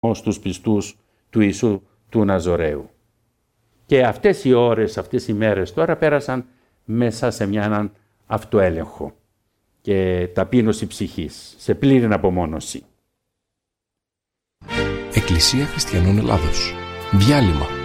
στους πιστούς του Ιησού του Ναζωραίου. Και αυτές οι ώρες, αυτές οι μέρες τώρα πέρασαν μέσα σε έναν αυτοέλεγχο και ταπείνωση ψυχής, σε πλήρη απομόνωση. Εκκλησία Χριστιανών Ελλάδος. Διάλειμμα.